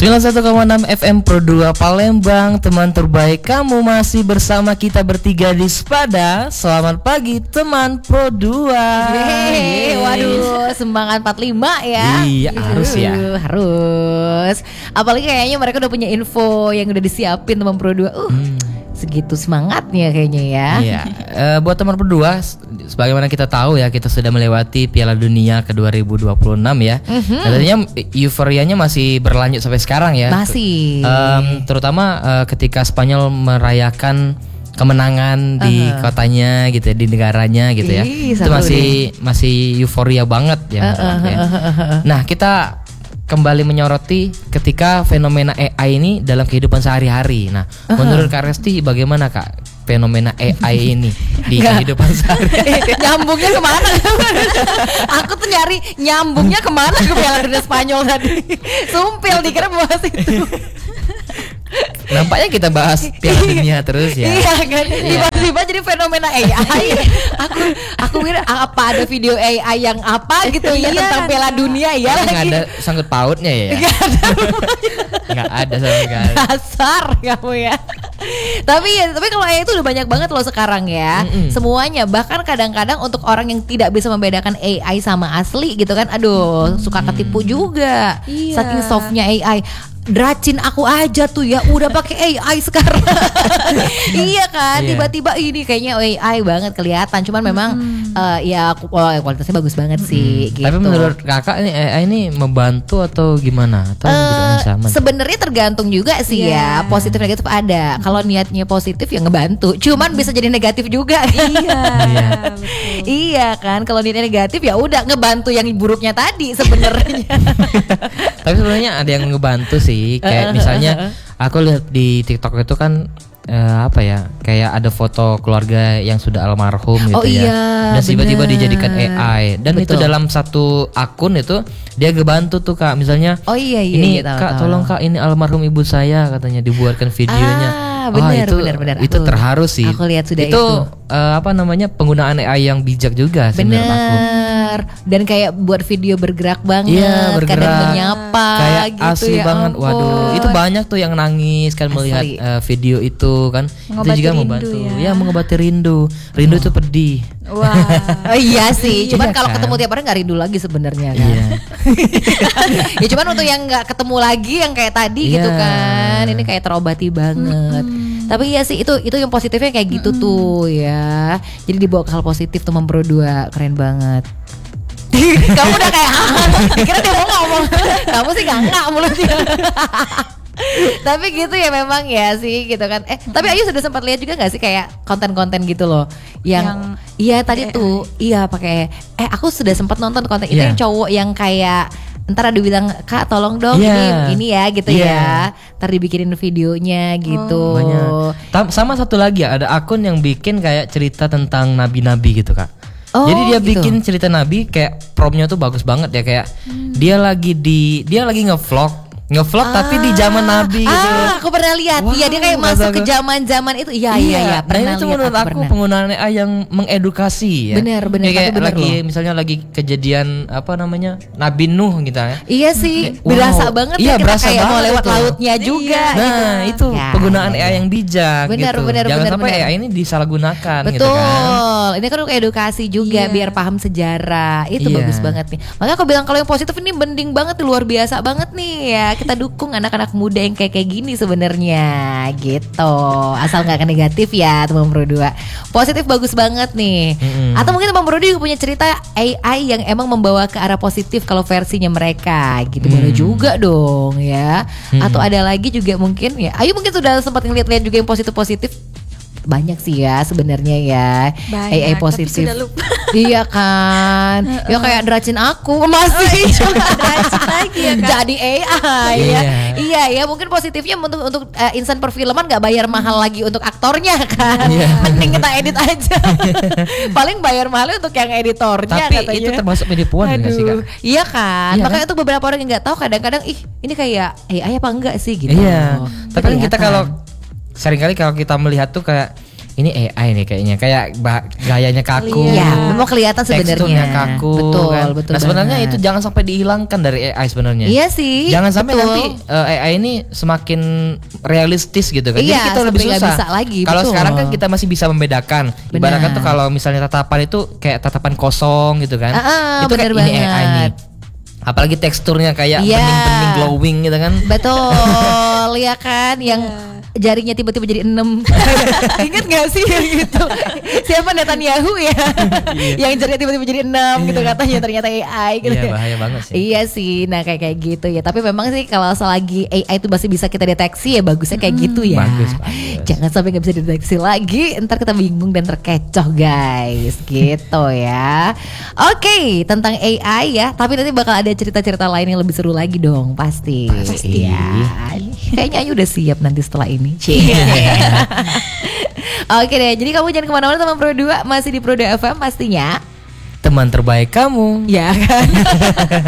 91,6 FM Pro 2 Palembang, teman terbaik. Kamu masih bersama kita bertiga di Spada. Selamat pagi teman Pro 2. Waduh, semangat 45 ya. Iya, harus ya. Harus. Apalagi kayaknya mereka udah punya info yang udah disiapin teman Pro 2. Segitu semangatnya kayaknya ya. Iya. Buat teman Pro 2, sebagaimana kita tahu ya, kita sudah melewati Piala Dunia ke 2026 ya. Katanya euforianya masih berlanjut sampai sekarang ya. Masih. Terutama ketika Spanyol merayakan kemenangan di kotanya gitu ya, di negaranya gitu ya. Itu masih euforia banget ya. Nah, kita kembali menyoroti ketika fenomena AI ini dalam kehidupan sehari-hari. Nah, menurut Kak Resti bagaimana Kak fenomena AI ini di kehidupan sehari-hari? Nyambungnya kemana? Aku tuh nyari nyambungnya kemana ke Piala Dunia Spanyol tadi. Sumpil dikira bahas itu. Nampaknya kita bahas Piala Dunia terus ya. Iya kan, tiba-tiba jadi fenomena AI. Aku kira apa ada video AI yang apa gitu ya tentang Piala Dunia ya. Nggak ada sangkut pautnya ya. Nggak ada sama sekali. Dasar kamu ya. Tapi kalau AI itu udah banyak banget loh sekarang ya. Semuanya, bahkan kadang-kadang untuk orang yang tidak bisa membedakan AI sama asli gitu kan, aduh suka ketipu juga. Saking softnya AI. Dracin aku aja tuh ya udah pakai AI sekarang. Iya kan, tiba-tiba ini kayaknya AI banget kelihatan. Cuman memang ya kualitasnya bagus banget sih gitu. Tapi menurut Kakak ini AI ini membantu atau gimana? Atau sama? Sebenarnya tergantung juga sih ya. Positif negatif ada. Kalau niatnya positif ya ngebantu. Cuman bisa jadi negatif juga. Iya kan, kalau niatnya negatif ya udah ngebantu yang buruknya tadi sebenarnya. Tapi sebenarnya ada yang ngebantu sih. Kayak misalnya aku lihat di TikTok itu kan apa ya, kayak ada foto keluarga yang sudah almarhum gitu ya. Dan tiba-tiba dijadikan AI. Dan itu dalam satu akun itu dia ngebantu tuh Kak. Misalnya ini Kak tolong Kak, ini almarhum ibu saya, katanya dibuatkan videonya. Benar. Itu terharu sih. Aku lihat sudah itu apa namanya, penggunaan AI yang bijak juga sih menurut aku. Dan kayak buat video bergerak banget, kadang menyapa kayak gitu asli ya. Banget. Waduh, itu banyak tuh yang nangis kan melihat video itu kan. Mengobati itu juga rindu membantu. ya. Mengobati rindu. Rindu itu pedih. Wah. Iya sih, cuman Iya kalau kan? ketemu tiap hari nggak rindu lagi sebenarnya kan. Iya. Ya cuman untuk yang nggak ketemu lagi yang kayak tadi gitu kan, ini kayak terobati banget. Tapi iya sih, itu yang positifnya kayak gitu tuh ya. Jadi dibawa ke hal positif tuh Pro 2, keren banget. Kamu udah kayak kira dia mau ngomong. Kamu sih nggak mulutnya. Tapi gitu ya memang ya sih gitu kan. Tapi Ayu sudah sempat lihat juga nggak sih kayak konten-konten gitu loh yang iya tadi tuh pakai aku sudah sempat nonton konten itu yang cowok yang kayak ntar ada bilang Kak tolong dong ini ya gitu ya. Ntar dibikinin videonya gitu. Banyak. Sama satu lagi ya, ada akun yang bikin kayak cerita tentang nabi-nabi gitu Kak. Jadi dia bikin cerita nabi, kayak promptnya tuh bagus banget ya, kayak dia lagi ngevlog tapi di zaman Nabi gitu. Aku pernah lihat. Iya, dia kayak masuk ke zaman-zaman itu. Iya, Dan pernah itu menurut aku penggunaan AI yang mengedukasi ya. Benar. Kayak lagi misalnya lagi kejadian apa namanya, Nabi Nuh gitu ya. Iya sih, berasa banget ya kita kayak mau lewat lautnya juga. Nah, itu penggunaan AI yang bijak gitu. Jangan sampai AI ini disalahgunakan gitu kan. Betul. Ini kan edukasi juga biar paham sejarah. Itu bagus banget nih. Makanya aku bilang kalau yang positif ini mending banget, luar biasa banget nih ya. Kita dukung anak-anak muda yang kayak gini sebenarnya gitu. Asal nggak ke negatif ya teman Pro 2. Positif bagus banget nih. Atau mungkin teman Pro 2 punya cerita AI yang emang membawa ke arah positif kalau versinya mereka gitu. Boleh juga dong ya. Atau ada lagi juga mungkin ya. Ayu mungkin sudah sempat ngeliat-liat juga yang positif-positif. Banyak sih ya sebenarnya ya. AI positif. Tapi sudah lupa. Iya kan. Ya kayak Dracin aku masih Dracin lagi ya Kak. jadi AI ya. Iya ya, mungkin positifnya untuk insan perfilman nggak bayar mahal lagi untuk aktornya kan. Mending kita edit aja. Paling bayar mahal untuk yang editornya. Tapi katanya. itu termasuk penipuan nggak sih Kak? Iya kan. Iya, makanya tuh beberapa orang yang nggak tahu kadang-kadang ini kayak AI apa enggak sih gitu. Iya. Tapi kan kita kalau seringkali kalau kita melihat tuh kayak ini AI nih kayaknya, kayak gayanya kaku. Iya, memang kelihatan sebenarnya. Teksturnya kaku. Betul, kan? betul. Nah sebenarnya banget. itu jangan sampai dihilangkan dari AI sebenarnya. Iya sih. Jangan sampai betul. nanti AI ini semakin realistis gitu kan. Iya, jadi kita lebih sampai nggak susah. bisa lagi, Kalau betul. sekarang kan kita masih bisa membedakan. Ibaratkan tuh kalau misalnya tatapan itu kayak tatapan kosong gitu kan. Itu kan ini AI nih. Apalagi teksturnya kayak bening-bening glowing gitu kan. Betul, ya kan yang jarinya tiba-tiba jadi 6. Ingat gak sih yang gitu? Siapa Netanyahu ya? Yang jarinya tiba-tiba jadi 6 gitu katanya, ternyata AI gitu. Iya, bahaya banget sih. Iya sih, nah kayak gitu ya. Tapi memang sih kalau selagi AI itu masih bisa kita deteksi ya bagusnya kayak gitu ya. Bagus. Jangan sampai gak bisa dideteksi lagi, ntar kita bingung dan terkecoh guys. Gitu ya. Oke, tentang AI ya. Tapi nanti bakal ada cerita-cerita lain yang lebih seru lagi dong, pasti. Iya. Kayaknya Ayu udah siap nanti setelah ini. Oke deh, jadi kamu jangan kemana-mana teman Pro 2, masih di Pro 2 FM pastinya. Teman terbaik kamu. Ya kan.